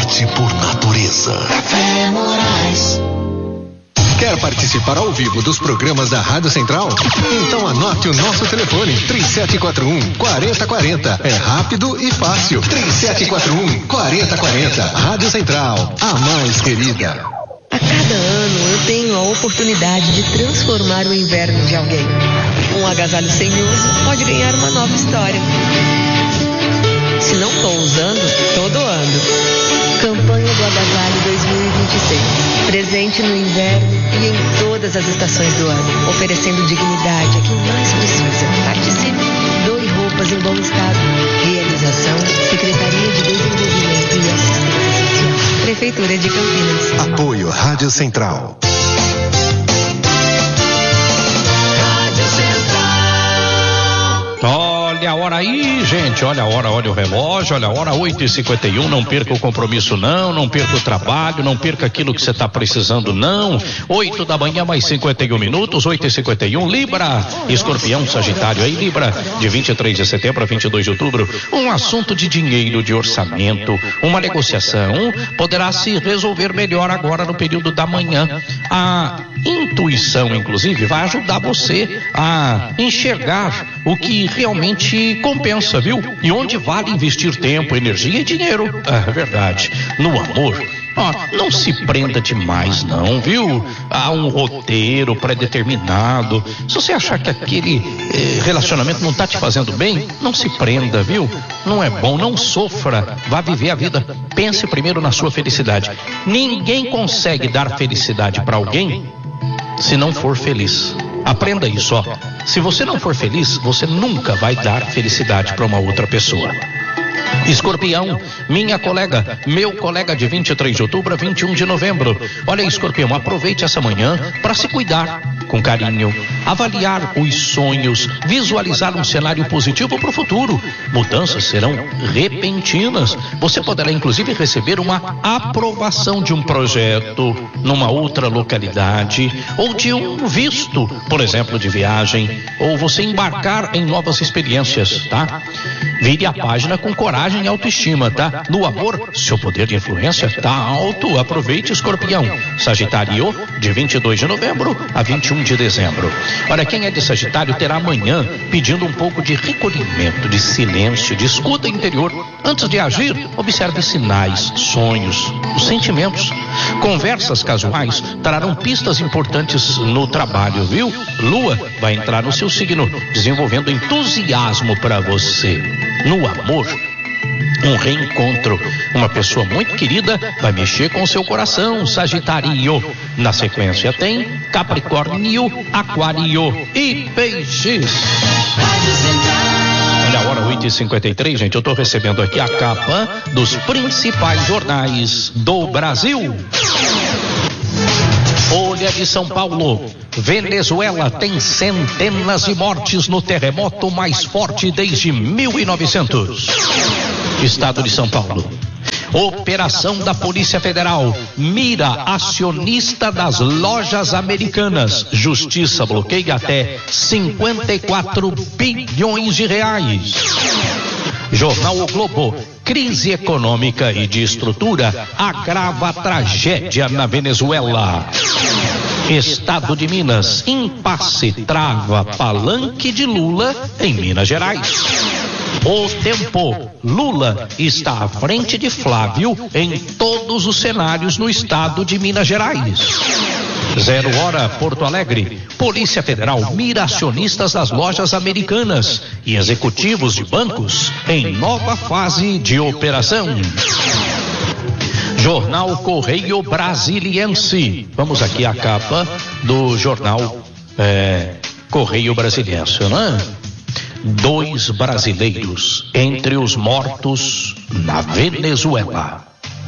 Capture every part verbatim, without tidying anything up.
forte por natureza. Café Moraes. Quer participar ao vivo dos programas da Rádio Central? Então anote o nosso telefone, três sete quatro um, quatro zero quatro zero. É rápido e fácil. três sete quatro um, quatro zero quatro zero. Rádio Central, a mais querida. A cada ano eu tenho a oportunidade de transformar o inverno de alguém. Um agasalho sem uso pode ganhar uma nova história. Se não estou usando, tô doando. Campanha do Agasalho dois mil e vinte e seis. Presente no inverno e em todas as estações do ano. Oferecendo dignidade a quem mais precisa. Participe. Doe roupas em bom estado. Realização: Secretaria de Desenvolvimento e Assistência Social. Prefeitura de Campinas. Apoio Rádio Central. Rádio Central. Olha a hora aí, gente, olha a hora, olha o relógio, olha a hora, oito e cinquenta e um, não perca o compromisso não, não perca o trabalho, não perca aquilo que você está precisando não, oito da manhã mais cinquenta e um minutos, oito e cinquenta e um, Libra, Escorpião, Sagitário aí, Libra, de vinte e três de setembro a vinte e dois de outubro, um assunto de dinheiro, de orçamento, uma negociação poderá se resolver melhor agora no período da manhã. A intuição, inclusive, vai ajudar você a enxergar o que realmente compensa, viu? E onde vale investir tempo, energia e dinheiro. É verdade. No amor, ó, não se prenda demais não, viu? Há um roteiro pré-determinado. Se você achar que aquele eh, relacionamento não tá te fazendo bem, não se prenda, viu? Não é bom, não sofra. Vá viver a vida. Pense primeiro na sua felicidade. Ninguém consegue dar felicidade para alguém se não for feliz. Aprenda isso, ó. Se você não for feliz, você nunca vai dar felicidade para uma outra pessoa. Escorpião, minha colega, meu colega de vinte e três de outubro a vinte e um de novembro. Olha, Escorpião, aproveite essa manhã para se cuidar com carinho, avaliar os sonhos, visualizar um cenário positivo para o futuro. Mudanças serão repentinas. Você poderá inclusive receber uma aprovação de um projeto numa outra localidade, ou de um visto, por exemplo, de viagem, ou você embarcar em novas experiências, tá? Vire a página com coragem e autoestima, tá? No amor, seu poder de influência tá alto. Aproveite, Escorpião. Sagitário, de vinte e dois de novembro a vinte e um de dezembro. Olha, quem é de Sagitário terá amanhã pedindo um pouco de recolhimento, de silêncio, de escuta interior. Antes de agir, observe sinais, sonhos, os sentimentos. Conversas casuais trarão pistas importantes no trabalho, viu? Lua vai entrar no seu signo, desenvolvendo entusiasmo para você. No amor, um reencontro, uma pessoa muito querida vai mexer com seu coração, Sagitário. Na sequência tem Capricórnio, Aquário e Peixes. Olha a hora, oito e cinquenta e três, gente, eu tô recebendo aqui a capa dos principais jornais do Brasil. Folha de São Paulo. Venezuela tem centenas de mortes no terremoto mais forte desde mil e novecentos. Estado de São Paulo. Operação da Polícia Federal mira acionista das lojas americanas. Justiça bloqueia até cinquenta e quatro bilhões de reais. Jornal O Globo. Crise econômica e de estrutura agrava a tragédia na Venezuela. Estado de Minas. Impasse trava palanque de Lula em Minas Gerais. O tempo. Lula está à frente de Flávio em todos os cenários no estado de Minas Gerais. Zero hora, Porto Alegre. Polícia Federal mira acionistas das lojas americanas e executivos de bancos em nova fase de operação. Jornal Correio Brasiliense. Vamos aqui à capa do jornal é, Correio Brasiliense, né? Dois brasileiros entre os mortos na Venezuela.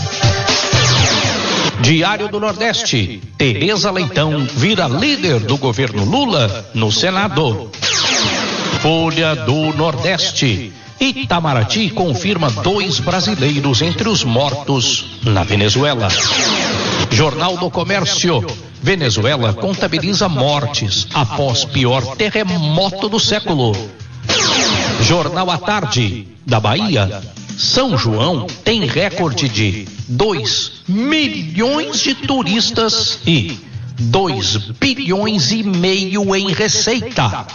Diário do Nordeste. Tereza Leitão vira líder do governo Lula no Senado. Folha do Nordeste. Itamaraty confirma dois brasileiros entre os mortos na Venezuela. Jornal do Comércio. Venezuela contabiliza mortes após pior terremoto do século. Jornal à Tarde. Da Bahia. São João tem recorde de dois milhões de turistas e dois bilhões e meio em receita.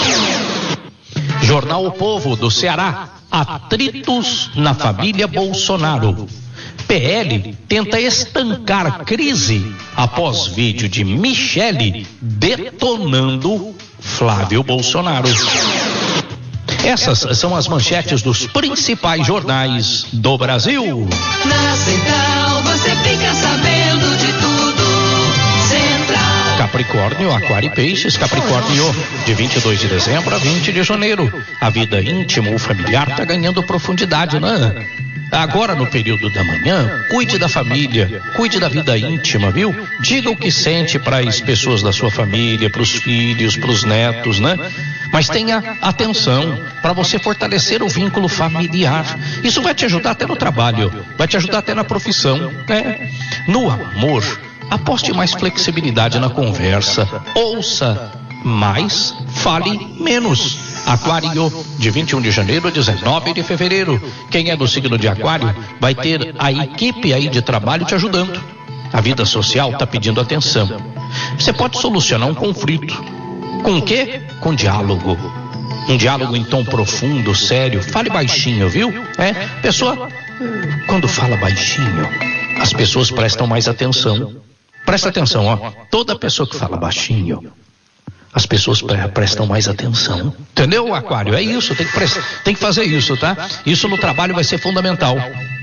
Jornal O Povo do Ceará, atritos na família Bolsonaro. P L tenta estancar crise após vídeo de Michele detonando Flávio Bolsonaro. Essas são as manchetes dos principais jornais do Brasil. Na Central você fica sabendo de tudo. Central. Capricórnio, Aquário e Peixes. Capricórnio, de vinte e dois de dezembro a vinte de janeiro. A vida íntima ou familiar está ganhando profundidade, né? Agora, no período da manhã, cuide da família, cuide da vida íntima, viu? Diga o que sente para as pessoas da sua família, para os filhos, para os netos, né? Mas tenha atenção para você fortalecer o vínculo familiar. Isso vai te ajudar até no trabalho, vai te ajudar até na profissão, né? No amor, aposte mais flexibilidade na conversa, ouça mais, fale menos. Aquário, de vinte e um de janeiro a dezenove de fevereiro. Quem é do signo de Aquário vai ter a equipe aí de trabalho te ajudando. A vida social está pedindo atenção. Você pode solucionar um conflito. Com o quê? Com diálogo. Um diálogo em tom profundo, sério. Fale baixinho, viu? É, pessoa, quando fala baixinho, as pessoas prestam mais atenção. Presta atenção, ó. Toda pessoa que fala baixinho, as pessoas pre- prestam mais atenção. Entendeu, Aquário? É isso, tem que, prestar, tem que fazer isso, tá? Isso no trabalho vai ser fundamental.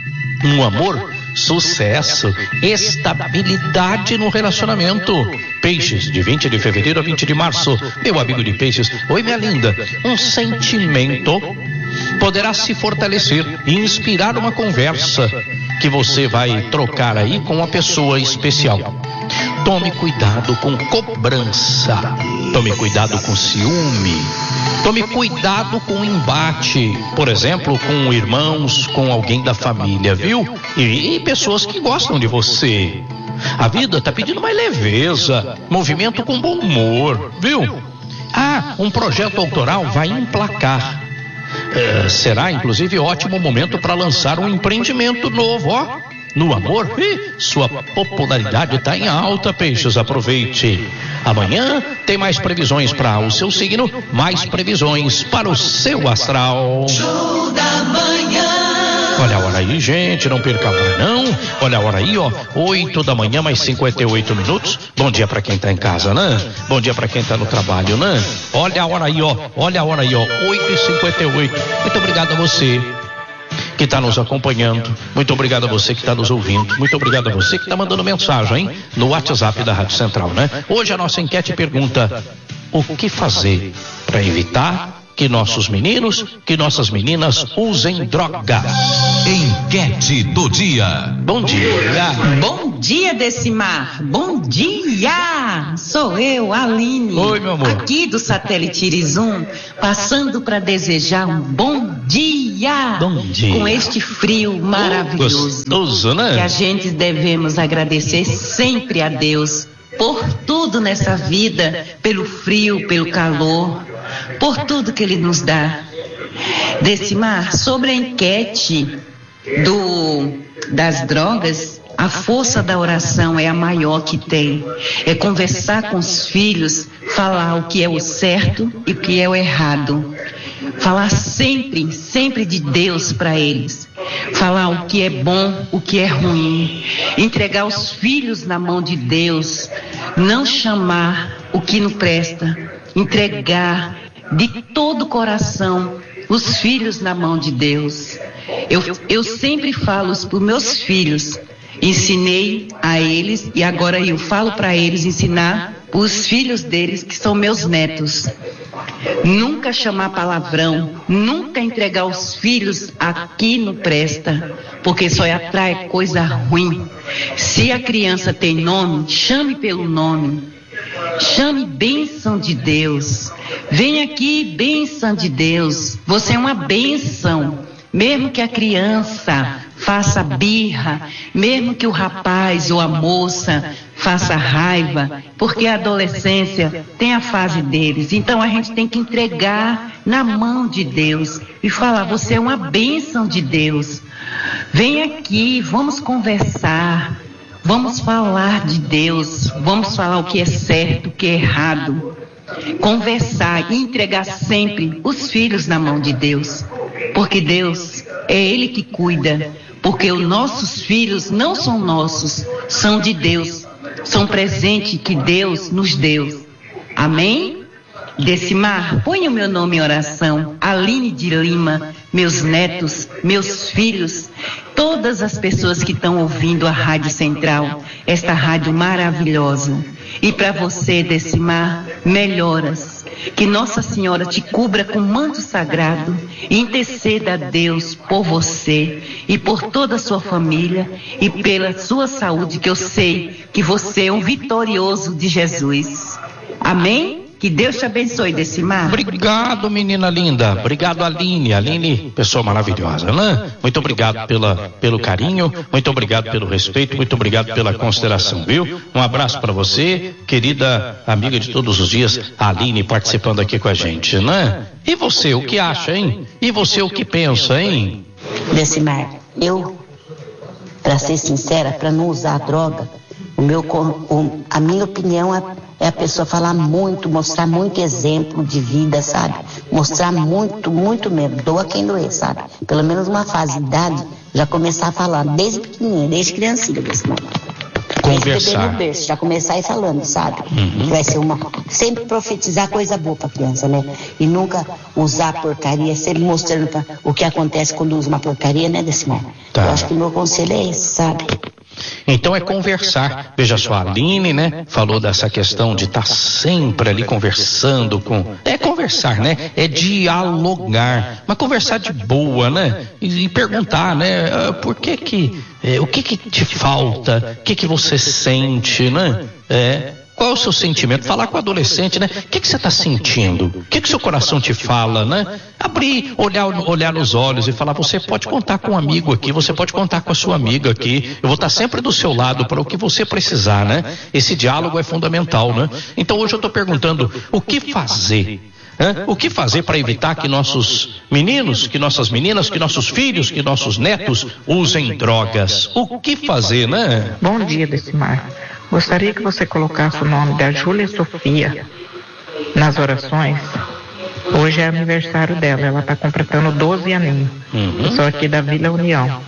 No amor, sucesso, estabilidade no relacionamento. Peixes, de vinte de fevereiro a vinte de março. Meu amigo de Peixes, oi minha linda. Um sentimento poderá se fortalecer e inspirar uma conversa que você vai trocar aí com uma pessoa especial. Tome cuidado com cobrança. Tome cuidado com ciúme. Tome cuidado com embate, por exemplo, com irmãos, com alguém da família, viu? E, e pessoas que gostam de você. A vida tá pedindo mais leveza, movimento com bom humor, viu? Ah, um projeto autoral vai emplacar. É, será, inclusive, ótimo momento para lançar um empreendimento novo, ó. No amor, ih, sua popularidade está em alta, Peixes, aproveite. Amanhã tem mais previsões para o seu signo, mais previsões para o seu astral. Show da manhã. Olha a hora aí, gente, não perca a hora não. Olha a hora aí, ó, oito da manhã, mais cinquenta e oito minutos. Bom dia para quem tá em casa, né? Bom dia para quem tá no trabalho, né? Olha a hora aí, ó, olha a hora aí, ó, oito e cinquenta e oito. Muito obrigado a você que está nos acompanhando, muito obrigado a você que está nos ouvindo, muito obrigado a você que está mandando mensagem, hein? No WhatsApp da Rádio Central, né? Hoje a nossa enquete pergunta: o que fazer para evitar que nossos meninos, que nossas meninas usem drogas? Enquete do dia. Bom dia. Bom dia, Decimar. Bom dia. Sou eu, Aline. Oi, meu amor. Aqui do Satélite Irizum, passando para desejar um bom dia. Bom dia. Com este frio maravilhoso. Gostoso, né? Que a gente devemos agradecer sempre a Deus por tudo nessa vida, pelo frio, pelo calor, por tudo que Ele nos dá. Decimar, sobre a enquete do, das drogas, a força da oração é a maior que tem. É conversar com os filhos, falar o que é o certo e o que é o errado. Falar sempre, sempre de Deus para eles. Falar o que é bom, o que é ruim. Entregar os filhos na mão de Deus. Não chamar o que não presta. Entregar de todo o coração os filhos na mão de Deus. Eu, eu sempre falo para os meus filhos, ensinei a eles e agora eu falo para eles ensinar os filhos deles, que são meus netos. Nunca chamar palavrão, nunca entregar os filhos aqui não presta, porque só atrai coisa ruim. Se a criança tem nome, chame pelo nome. Chame bênção de Deus. Vem aqui, bênção de Deus. Você é uma bênção. Mesmo que a criança faça birra, mesmo que o rapaz ou a moça faça raiva, porque a adolescência tem a fase deles. Então a gente tem que entregar na mão de Deus e falar: você é uma bênção de Deus. Vem aqui, vamos conversar, vamos falar de Deus, vamos falar o que é certo, o que é errado. Conversar e entregar sempre os filhos na mão de Deus, porque Deus é Ele que cuida, porque os nossos filhos não são nossos, são de Deus, são presente que Deus nos deu. Amém? Decimar, põe o meu nome em oração, Aline de Lima, meus netos, meus filhos, todas as pessoas que estão ouvindo a Rádio Central, esta rádio maravilhosa. E para você, Decimar, melhoras. Que Nossa Senhora te cubra com manto sagrado e interceda a Deus por você e por toda a sua família e pela sua saúde, que eu sei que você é um vitorioso de Jesus. Amém? Que Deus te abençoe, Decimar. Obrigado, menina linda. Obrigado, Aline. Aline, pessoa maravilhosa, né? Muito obrigado pela, pelo carinho, muito obrigado pelo respeito, muito obrigado pela consideração, viu? Um abraço para você, querida amiga de todos os dias, Aline, participando aqui com a gente, né? E você, o que acha, hein? E você, o que pensa, hein? Decimar, eu, para ser sincera, para não usar droga, o meu, o, a minha opinião é, é a pessoa falar muito, mostrar muito exemplo de vida, sabe? Mostrar muito, muito mesmo, doa quem doer, sabe? Pelo menos uma fase de idade, já começar a falar, desde pequenininha, desde criancinha, desse momento. Conversar. No berço, já começar a ir falando, sabe? Uhum. Vai ser uma. Sempre profetizar coisa boa pra criança, né? E nunca usar porcaria, sempre mostrando pra, o que acontece quando usa uma porcaria, né, Decimar? Tá. Eu acho que o meu conselho é esse, sabe? Então é conversar. Veja só, a Aline, né, falou dessa questão de estar tá sempre ali conversando com... É conversar, né? É dialogar. Mas conversar de boa, né? E, e perguntar, né? Por que que... É, o que que te falta? O que que você sente, né? É... Qual é o seu sentimento? Falar com o adolescente, né? O que que você está sentindo? O que que seu coração te fala, né? Abrir, olhar, olhar nos olhos e falar: você pode contar com um amigo aqui, você pode contar com a sua amiga aqui. Eu vou estar sempre do seu lado para o que você precisar, né? Esse diálogo é fundamental, né? Então hoje eu estou perguntando: o que fazer? Hã? O que fazer para evitar que nossos meninos, que nossas meninas, que nossos filhos, que nossos netos usem drogas? O que fazer, né? Bom dia, Decimar. Gostaria que você colocasse o nome da Júlia Sofia nas orações. Hoje é aniversário dela, ela está completando doze aninhos. Uhum. Eu sou aqui da Vila União.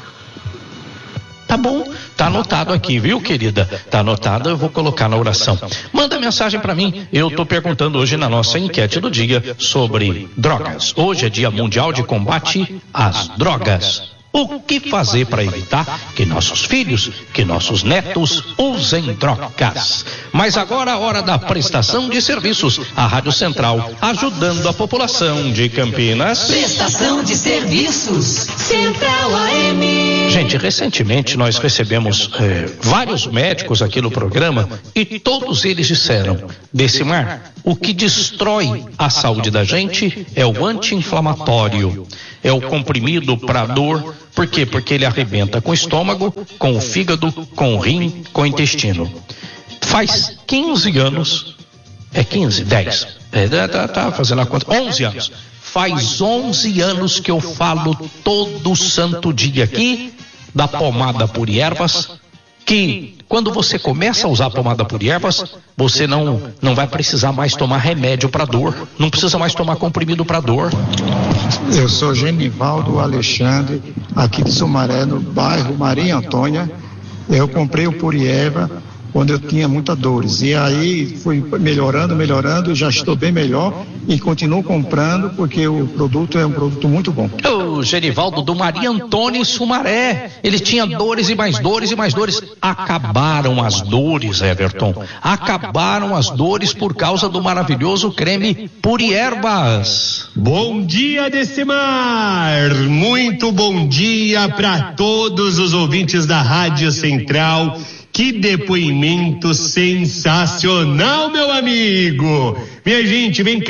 Tá bom, tá anotado aqui, viu, querida? Tá anotado, eu vou colocar na oração. Manda mensagem para mim. Eu tô perguntando hoje na nossa enquete do dia sobre drogas. Hoje é Dia Mundial de Combate às Drogas. O que fazer para evitar que nossos filhos, que nossos netos usem drogas? Mas agora a hora da prestação de serviços. A Rádio Central, ajudando a população de Campinas. Prestação de serviços, Central A M. Gente, recentemente nós recebemos eh, vários médicos aqui no programa e todos eles disseram: Decimar, o que destrói a saúde da gente é o anti-inflamatório, é o comprimido para dor. Por quê? Porque ele arrebenta com o estômago, com o fígado, com o rim, com o intestino. Faz quinze anos, é quinze, dez, é, tá, tá fazendo a conta, onze anos. Faz onze anos que eu falo todo santo dia aqui da pomada por ervas, que quando você começa a usar a pomada por ervas, você não, não vai precisar mais tomar remédio para dor, não precisa mais tomar comprimido para dor. Eu sou Genivaldo Alexandre, aqui de Sumaré, no bairro Maria Antônia. Eu comprei o Purieva quando eu tinha muitas dores. E aí fui melhorando, melhorando, já estou bem melhor e continuo comprando porque o produto é um produto muito bom. O Genivaldo do Maria Antônia em Sumaré, ele tinha dores e mais dores e mais dores. Acabaram as dores, Everton. Acabaram as dores por causa do maravilhoso creme Purierbas. Bom dia, Decimar! Muito bom dia para todos os ouvintes da Rádio Central. Que depoimento sensacional, meu amigo! Minha gente, vem cá.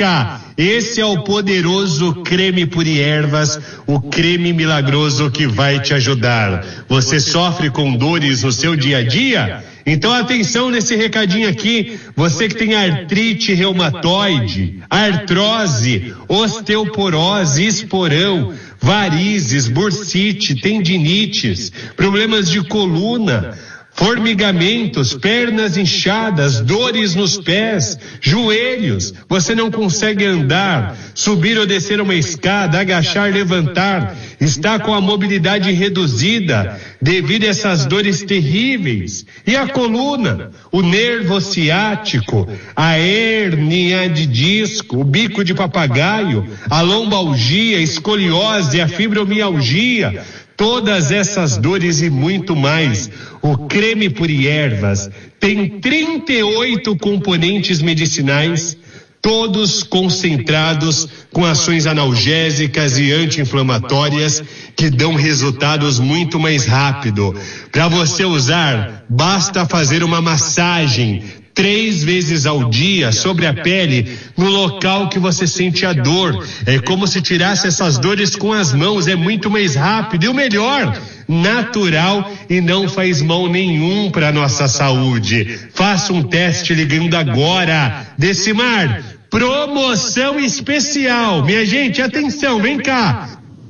Esse é o poderoso creme Puri Ervas, o creme milagroso que vai te ajudar. Você sofre com dores no seu dia a dia? Então atenção nesse recadinho aqui, você que tem artrite reumatoide, artrose, osteoporose, esporão, varizes, bursite, tendinites, problemas de coluna, formigamentos, pernas inchadas, dores nos pés, joelhos, você não consegue andar, subir ou descer uma escada, agachar, levantar, está com a mobilidade reduzida devido a essas dores terríveis. E a coluna, o nervo ciático, a hérnia de disco, o bico de papagaio, a lombalgia, a escoliose, a fibromialgia, todas essas dores e muito mais. O creme Puri Ervas tem trinta e oito componentes medicinais, todos concentrados com ações analgésicas e anti-inflamatórias que dão resultados muito mais rápido. Para você usar, basta fazer uma massagem três vezes ao dia sobre a pele, no local que você sente a dor. É como se tirasse essas dores com as mãos, é muito mais rápido e o melhor, natural e não faz mal nenhum para nossa saúde. Faça um teste ligando agora. Decimar, promoção especial. Minha gente, atenção, vem cá.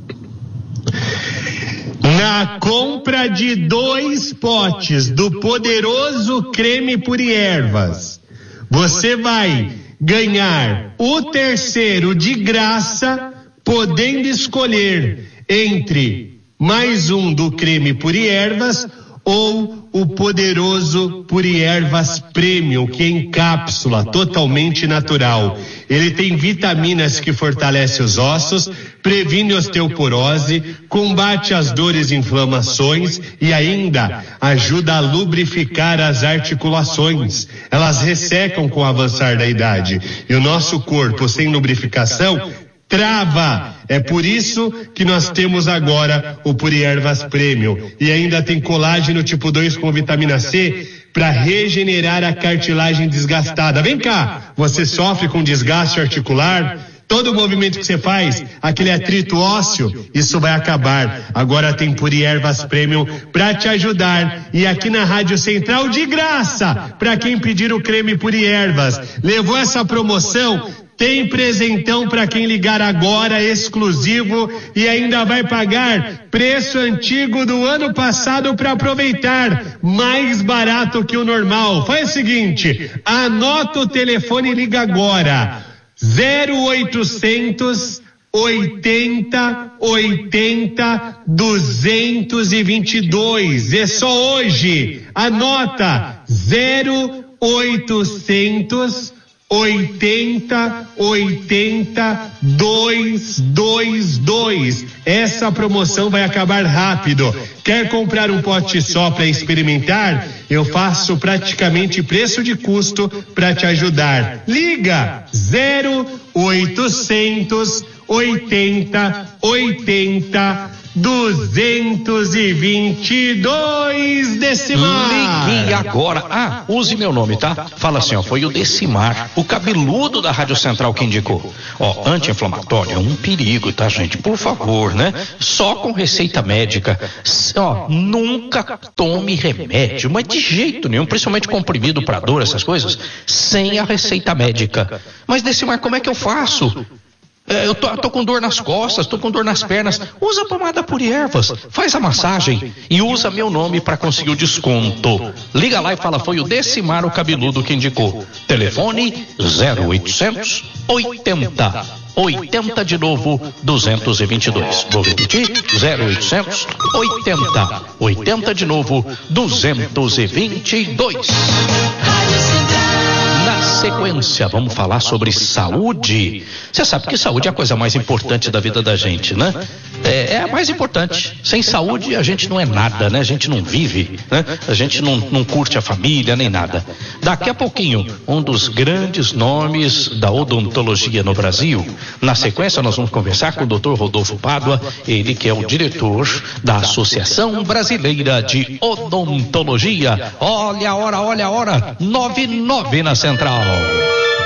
Na compra de dois potes do poderoso creme Puri Ervas, você vai ganhar o terceiro de graça, podendo escolher entre mais um do creme Puri Ervas ou o poderoso Puri Ervas Premium, que é em cápsula, totalmente natural. Ele tem vitaminas que fortalecem os ossos, previne osteoporose, combate as dores e inflamações e ainda ajuda a lubrificar as articulações. Elas ressecam com o avançar da idade e o nosso corpo sem lubrificação trava. É por isso que nós temos agora o Puri Ervas Premium. E ainda tem colágeno tipo dois com vitamina C para regenerar a cartilagem desgastada. Vem cá, você sofre com desgaste articular? Todo o movimento que você faz, aquele atrito ósseo, isso vai acabar. Agora tem Puri Ervas Premium para te ajudar. E aqui na Rádio Central, de graça, para quem pedir o creme Puri Ervas. Levou essa promoção? Tem presentão para quem ligar agora, exclusivo, e ainda vai pagar preço antigo do ano passado para aproveitar, mais barato que o normal. Faz o seguinte, anota o telefone e liga agora, zero oitocentos oitenta, oitenta, duzentos e vinte e dois. É só hoje. Anota, zero oitocentos oitenta, oitenta, duzentos e vinte e dois. Essa promoção vai acabar rápido. Quer comprar um pote só para experimentar? Eu faço praticamente preço de custo para te ajudar. Liga zero oitocentos oitenta, oitenta, duzentos e vinte e dois. Decimar. Ligue agora. Ah, use meu nome, tá? Fala assim, ó, foi o Decimar, o cabeludo da Rádio Central que indicou. Ó, anti-inflamatório é um perigo, tá, gente? Por favor, né? Só com receita médica. Ó, nunca tome remédio, mas de jeito nenhum, principalmente comprimido para dor, essas coisas, sem a receita médica. Mas Decimar, como é que eu faço? É, eu tô, tô com dor nas costas, tô com dor nas pernas. Usa a pomada Puri Ervas, faz a massagem e usa meu nome para conseguir o desconto. Liga lá e fala, foi o Decimar, o cabeludo que indicou. Telefone zero oitocentos oitenta, oitenta de novo, duzentos e vinte e dois. Vou repetir, zero oitocentos oitenta, oitenta de novo, duzentos e vinte e dois. Na sequência, vamos falar sobre saúde. Você sabe que saúde é a coisa mais importante da vida da gente, né? É, é a mais importante. Sem saúde a gente não é nada, né? A gente não vive, né? A gente não, não curte a família nem nada. Daqui a pouquinho, um dos grandes nomes da odontologia no Brasil. Na sequência, nós vamos conversar com o doutor Rodolfo Pádua, ele que é o diretor da Associação Brasileira de Odontologia. Olha a hora, olha a hora, nove e nove na Central.